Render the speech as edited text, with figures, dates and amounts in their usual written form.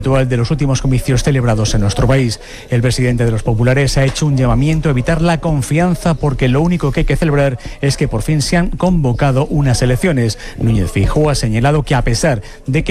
de los últimos comicios celebrados en nuestro país. El presidente de los populares ha hecho un llamamiento a evitar la confianza porque lo único que hay que celebrar es que por fin se han convocado unas elecciones. Núñez Feijóo ha señalado que a pesar de que